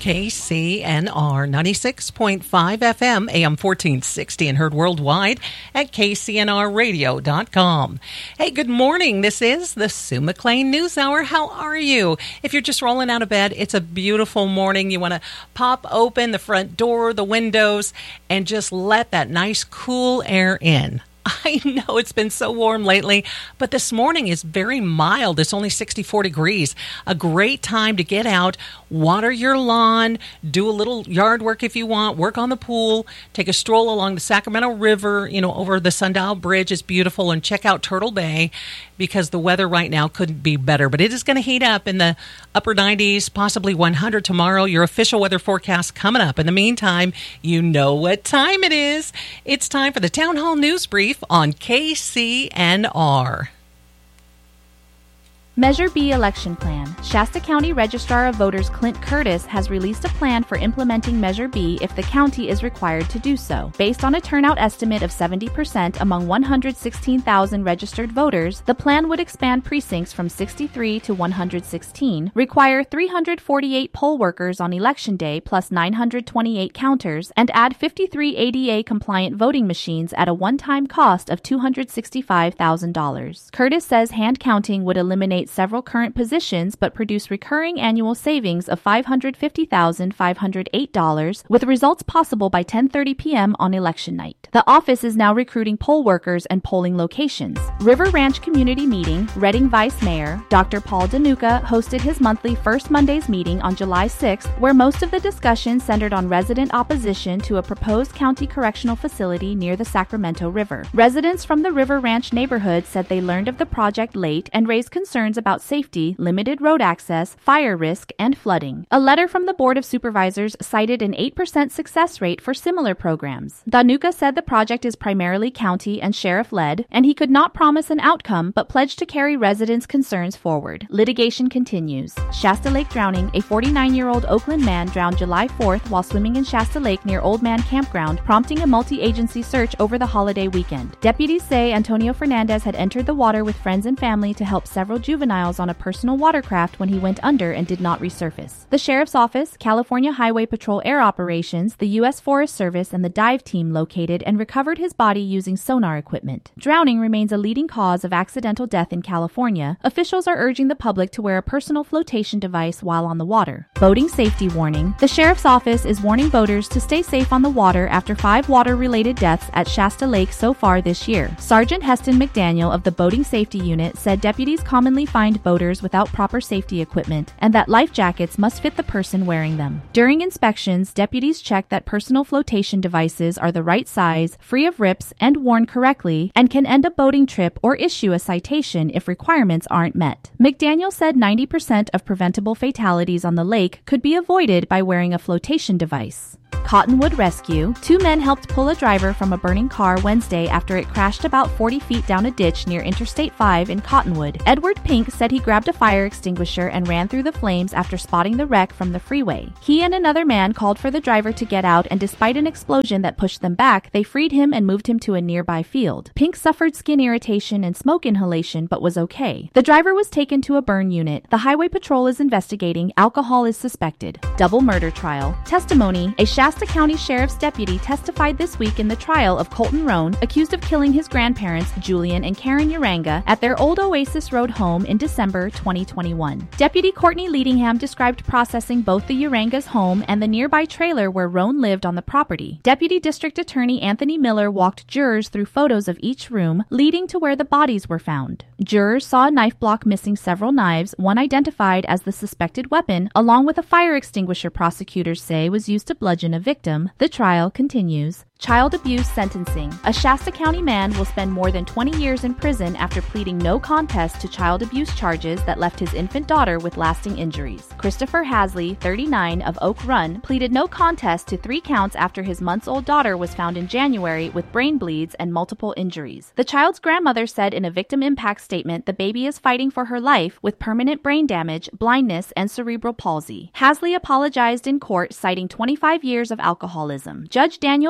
KCNR 96.5 FM, AM 1460, and heard worldwide at kcnrradio.com. Hey, good morning. This is the Sue McLean News Hour. How are you? If you're just rolling out of bed, it's a beautiful morning. You want to pop open the front door, the windows, and just let that nice cool air in. I know it's been so warm lately, but this morning is very mild. It's only 64 degrees. A great time to get out, water your lawn, do a little yard work if you want, work on the pool, take a stroll along the Sacramento River, over the Sundial Bridge is beautiful, and check out Turtle Bay because the weather right now couldn't be better. But it is going to heat up in the upper 90s, possibly 100 tomorrow. Your official weather forecast coming up. In the meantime, you know what time it is. It's time for the Town Hall News Brief on KCNR. Measure B election plan. Shasta County Registrar of Voters Clint Curtis has released a plan for implementing Measure B if the county is required to do so. Based on a turnout estimate of 70% among 116,000 registered voters, the plan would expand precincts from 63 to 116, require 348 poll workers on Election Day plus 928 counters, and add 53 ADA-compliant voting machines at a one-time cost of $265,000. Curtis says hand counting would eliminate several current positions but produce recurring annual savings of $550,508 with results possible by 10:30 p.m. on election night. The office is now recruiting poll workers and polling locations. River Ranch Community Meeting, Reading Vice Mayor Dr. Paul Danuka hosted his monthly First Mondays meeting on July 6th, where most of the discussion centered on resident opposition to a proposed county correctional facility near the Sacramento River. Residents from the River Ranch neighborhood said they learned of the project late and raised concerns about safety, limited road access, fire risk, and flooding. A letter from the Board of Supervisors cited an 8% success rate for similar programs. Danuka said the project is primarily county and sheriff-led, and he could not promise an outcome but pledged to carry residents' concerns forward. Litigation continues. Shasta Lake drowning. A 49-year-old Oakland man drowned July 4th while swimming in Shasta Lake near Old Man Campground, prompting a multi-agency search over the holiday weekend. Deputies say Antonio Fernandez had entered the water with friends and family to help several juveniles on a personal watercraft when he went under and did not resurface. The Sheriff's Office, California Highway Patrol Air Operations, the U.S. Forest Service, and the dive team located and recovered his body using sonar equipment. Drowning remains a leading cause of accidental death in California. Officials are urging the public to wear a personal flotation device while on the water. Boating safety warning. The Sheriff's Office is warning boaters to stay safe on the water after 5 water-related deaths at Shasta Lake so far this year. Sergeant Heston McDaniel of the Boating Safety Unit said deputies commonly find boaters without proper safety equipment and that life jackets must fit the person wearing them. During inspections, deputies check that personal flotation devices are the right size, free of rips, and worn correctly, and can end a boating trip or issue a citation if requirements aren't met. McDaniel said 90% of preventable fatalities on the lake could be avoided by wearing a flotation device. Cottonwood Rescue. 2 men helped pull a driver from a burning car Wednesday after it crashed about 40 feet down a ditch near Interstate 5 in Cottonwood. Edward Pink said he grabbed a fire extinguisher and ran through the flames after spotting the wreck from the freeway. He and another man called for the driver to get out, and despite an explosion that pushed them back, they freed him and moved him to a nearby field. Pink suffered skin irritation and smoke inhalation but was okay. The driver was taken to a burn unit. The Highway Patrol is investigating. Alcohol is suspected. Double murder trial. Testimony. A Shasta County Sheriff's deputy testified this week in the trial of Colton Roan, accused of killing his grandparents, Julian and Karen Uranga, at their old Oasis Road home in December 2021. Deputy Courtney Leadingham described processing both the Uranga's home and the nearby trailer where Roan lived on the property. Deputy District Attorney Anthony Miller walked jurors through photos of each room, leading to where the bodies were found. Jurors saw a knife block missing several knives, one identified as the suspected weapon, along with a fire extinguisher prosecutors say was used to bludgeon a victim. The trial continues. Child abuse sentencing. A Shasta County man will spend more than 20 years in prison after pleading no contest to child abuse charges that left his infant daughter with lasting injuries. Christopher Hasley, 39, of Oak Run, pleaded no contest to 3 counts after his months-old daughter was found in January with brain bleeds and multiple injuries. The child's grandmother said in a victim impact statement the baby is fighting for her life with permanent brain damage, blindness, and cerebral palsy. Hasley apologized in court, citing 25 years of alcoholism. Judge Daniel Flynn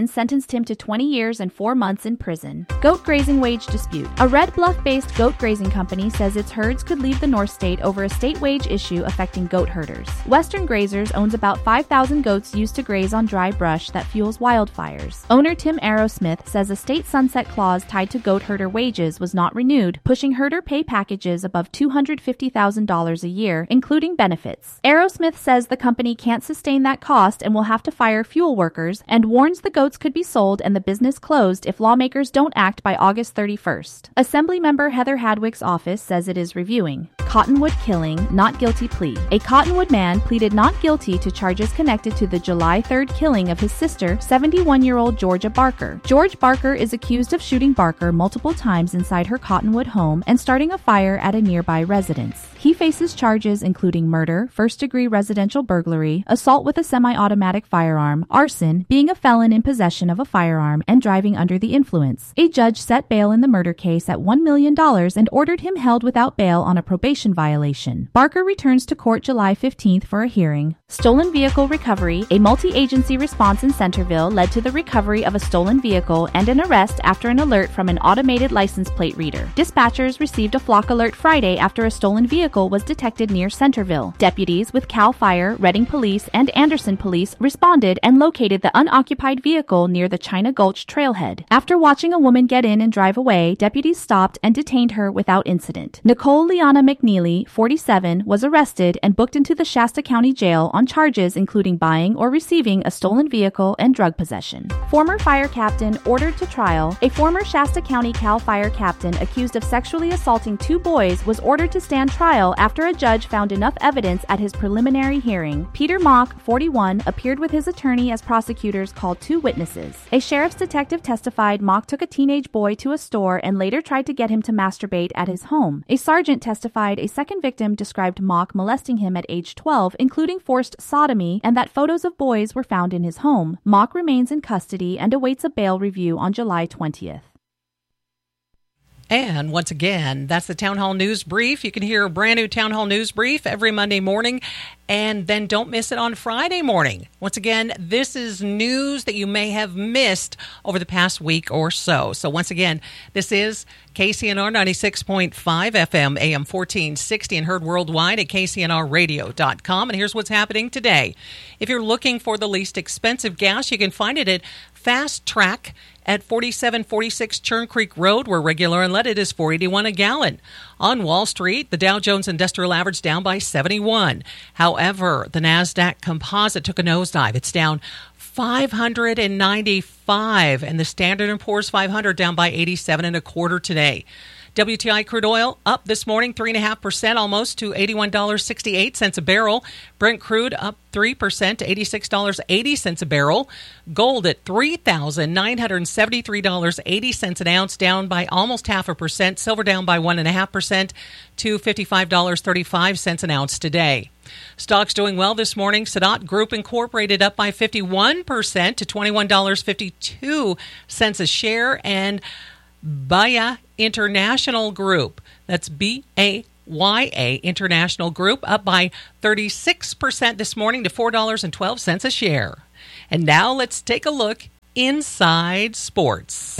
sentenced him to 20 years and 4 months in prison. Goat grazing wage dispute. A Red Bluff-based goat grazing company says its herds could leave the North State over a state wage issue affecting goat herders. Western Grazers owns about 5,000 goats used to graze on dry brush that fuels wildfires. Owner Tim Arrowsmith says a state sunset clause tied to goat herder wages was not renewed, pushing herder pay packages above $250,000 a year, including benefits. Arrowsmith says the company can't sustain that cost and will have to fire fuel workers, and warns the goats could be sold and the business closed if lawmakers don't act by August 31st. Assemblymember Heather Hadwick's office says it is reviewing. Cottonwood killing, not guilty plea. A Cottonwood man pleaded not guilty to charges connected to the July 3rd killing of his sister, 71-year-old Georgia Barker. George Barker is accused of shooting Barker multiple times inside her Cottonwood home and starting a fire at a nearby residence. He faces charges including murder, first-degree residential burglary, assault with a semi-automatic firearm, arson, being a felon in possession of a firearm, and driving under the influence. A judge set bail in the murder case at $1 million and ordered him held without bail on a probation violation. Barker returns to court July 15th for a hearing. Stolen vehicle recovery. A multi-agency response in Centerville led to the recovery of a stolen vehicle and an arrest after an alert from an automated license plate reader. Dispatchers received a flock alert Friday after a stolen vehicle was detected near Centerville. Deputies with CAL FIRE, Reading Police, and Anderson Police responded and located the unoccupied vehicle near the China Gulch trailhead. After watching a woman get in and drive away, deputies stopped and detained her without incident. Nicole Liana McNeely, 47, was arrested and booked into the Shasta County Jail on charges including buying or receiving a stolen vehicle and drug possession. Former fire captain ordered to trial. A former Shasta County CAL FIRE captain accused of sexually assaulting 2 boys was ordered to stand trial after a judge found enough evidence at his preliminary hearing. Peter Mock, 41, appeared with his attorney as prosecutors called 2 witnesses. A sheriff's detective testified Mock took a teenage boy to a store and later tried to get him to masturbate at his home. A sergeant testified a second victim described Mock molesting him at age 12, including forced sodomy, and that photos of boys were found in his home. Mock remains in custody and awaits a bail review on July 20th. And once again, that's the Town Hall News Brief. You can hear a brand new Town Hall News Brief every Monday morning, and then don't miss it on Friday morning. Once again, this is news that you may have missed over the past week or so. So once again, this is KCNR 96.5 FM, AM 1460, and heard worldwide at kcnrradio.com. And here's what's happening today. If you're looking for the least expensive gas, you can find it at Fast Track at 4746 Churn Creek Road, where regular unleaded is $4.81 a gallon. On Wall Street, the Dow Jones Industrial Average down by 71. However, the NASDAQ Composite took a nosedive. It's down 595, and the Standard & Poor's 500 down by 87.25 today. WTI crude oil up this morning 3.5% almost to $81.68 a barrel. Brent crude up 3% to $86.80 a barrel. Gold at $3,973.80 an ounce, down by almost 0.5%. Silver down by 1.5% to $55.35 an ounce today. Stocks doing well this morning. Sadot Group Incorporated up by 51% to $21.52 a share, and Baya International Group, that's BAYA International Group, up by 36% this morning to $4.12 a share. And now let's take a look inside sports.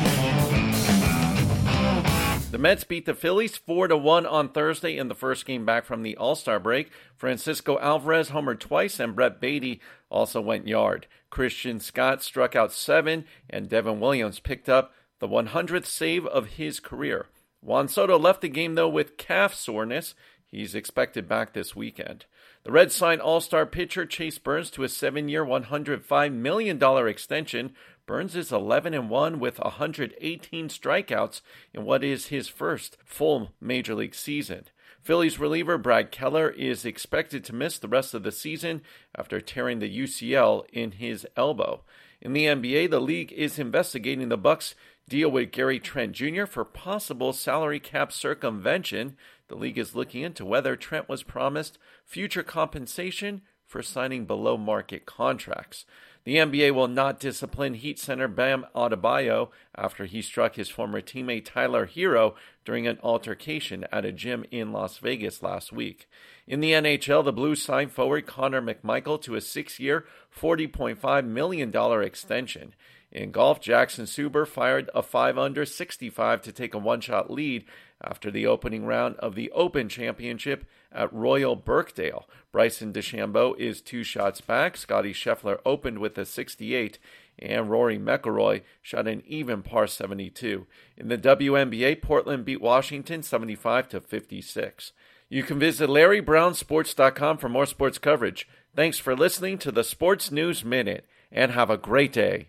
The Mets beat the Phillies 4-1 on Thursday in the first game back from the All-Star break. Francisco Alvarez homered twice, and Brett Beatty also went yard. Christian Scott struck out 7, and Devin Williams picked up the 100th save of his career. Juan Soto left the game, though, with calf soreness. He's expected back this weekend. The Reds signed All-Star pitcher Chase Burns to a 7-year, $105 million extension. Burns is 11-1 with 118 strikeouts in what is his first full Major League season. Phillies reliever Brad Keller is expected to miss the rest of the season after tearing the UCL in his elbow. In the NBA, the league is investigating the Bucks' deal with Gary Trent Jr. for possible salary cap circumvention. The league is looking into whether Trent was promised future compensation for signing below-market contracts. The NBA will not discipline Heat center Bam Adebayo after he struck his former teammate Tyler Hero during an altercation at a gym in Las Vegas last week. In the NHL, the Blues signed forward Connor McMichael to a 6-year, $40.5 million extension. In golf, Jackson Suber fired a 5-under 65 to take a one-shot lead after the opening round of the Open Championship at Royal Birkdale. Bryson DeChambeau is 2 shots back. Scotty Scheffler opened with a 68, and Rory McIlroy shot an even par 72. In the WNBA, Portland beat Washington 75-56. You can visit LarryBrownSports.com for more sports coverage. Thanks for listening to the Sports News Minute, and have a great day.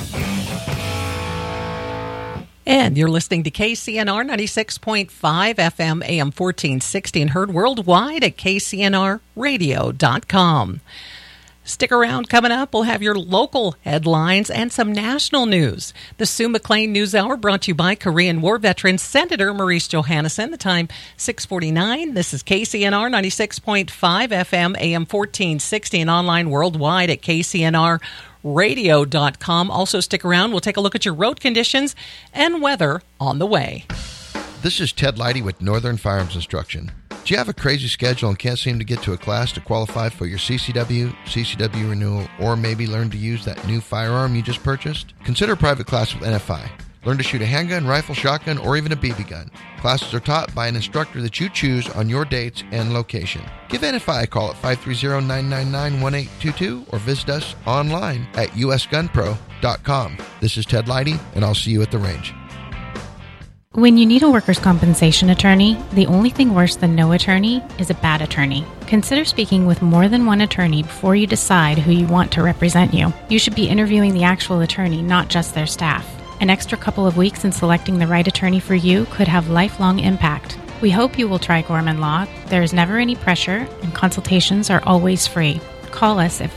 And you're listening to KCNR 96.5 FM AM 1460 and heard worldwide at kcnrradio.com. Stick around. Coming up, we'll have your local headlines and some national news. The Sue McLean News Hour brought to you by Korean War veteran Senator Maurice Johannesson. The time 6:49. This is KCNR 96.5 FM AM 1460 and online worldwide at kcnrradio.com. Also stick around. We'll take a look at your road conditions and weather on the way. This is Ted Leidy with Northern Firearms Instruction. Do you have a crazy schedule and can't seem to get to a class to qualify for your CCW renewal, or maybe learn to use that new firearm you just purchased? Consider a private class with NFI. Learn to shoot a handgun, rifle, shotgun, or even a BB gun. Classes are taught by an instructor that you choose on your dates and location. Give NFI a call at 530-999-1822 or visit us online at usgunpro.com. This is Ted Leidy, and I'll see you at the range. When you need a workers' compensation attorney, the only thing worse than no attorney is a bad attorney. Consider speaking with more than one attorney before you decide who you want to represent you. You should be interviewing the actual attorney, not just their staff. An extra couple of weeks in selecting the right attorney for you could have lifelong impact. We hope you will try Gorman Law. There is never any pressure, and consultations are always free. Call us at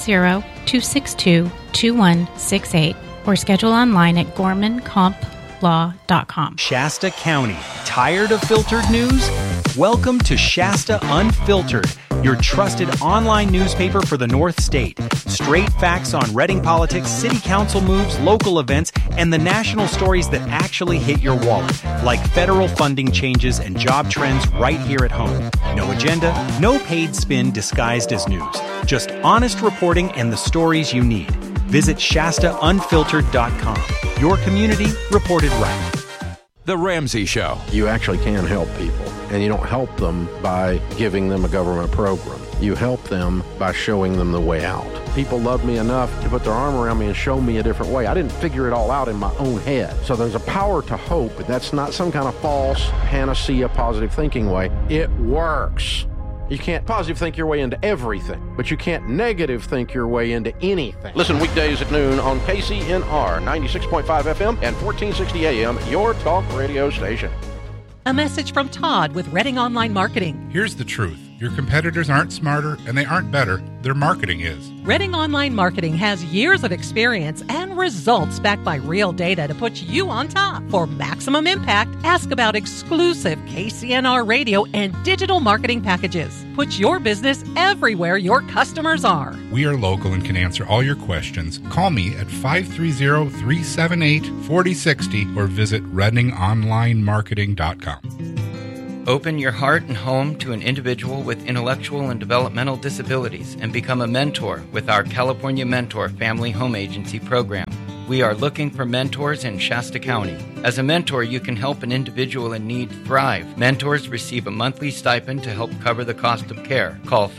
530-262-2168 or schedule online at gormancomp.com. Law.com. Shasta County. Tired of filtered news? Welcome to Shasta Unfiltered, your trusted online newspaper for the North State. Straight facts on Reading politics, city council moves, local events, and the national stories that actually hit your wallet, like federal funding changes and job trends right here at home. No agenda, no paid spin disguised as news. Just honest reporting and the stories you need. Visit ShastaUnfiltered.com. Your community reported right. The Ramsey Show. You actually can help people, and you don't help them by giving them a government program. You help them by showing them the way out. People love me enough to put their arm around me and show me a different way. I didn't figure it all out in my own head. So there's a power to hope, and that's not some kind of false panacea positive thinking way. It works. You can't positive think your way into everything, but you can't negative think your way into anything. Listen weekdays at noon on KCNR 96.5 FM and 1460 AM, your talk radio station. A message from Todd with Reading Online Marketing. Here's the truth. Your competitors aren't smarter and they aren't better. Their marketing is. Reading Online Marketing has years of experience and results backed by real data to put you on top. For maximum impact, ask about exclusive KCNR radio and digital marketing packages. Put your business everywhere your customers are. We are local and can answer all your questions. Call me at 530-378-4060 or visit ReadingOnlineMarketing.com. Open your heart and home to an individual with intellectual and developmental disabilities and become a mentor with our California Mentor Family Home Agency program. We are looking for mentors in Shasta County. As a mentor, you can help an individual in need thrive. Mentors receive a monthly stipend to help cover the cost of care. Call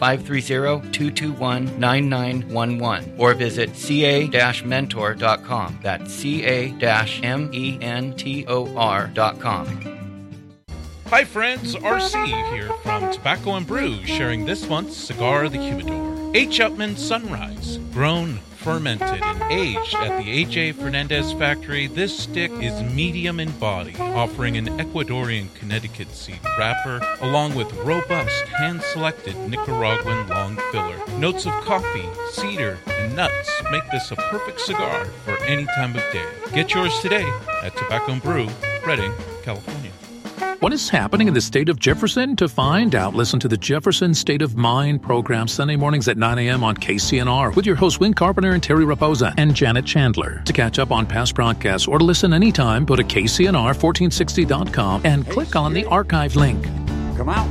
530-221-9911 or visit ca-mentor.com. That's ca-mentor.com. Hi friends, RC here from Tobacco and Brew, sharing this month's Cigar of the Humidor. H. Upmann Sunrise, grown, fermented, and aged at the A.J. Fernandez factory. This stick is medium in body, offering an Ecuadorian Connecticut seed wrapper, along with robust, hand-selected Nicaraguan long filler. Notes of coffee, cedar, and nuts make this a perfect cigar for any time of day. Get yours today at Tobacco and Brew, Reading, California. What is happening in the state of Jefferson? To find out, listen to the Jefferson State of Mind program Sunday mornings at 9 a.m. on KCNR with your hosts Win Carpenter and Terry Raposa and Janet Chandler. To catch up on past broadcasts or to listen anytime, go to KCNR1460.com and click on the archive link. Come out.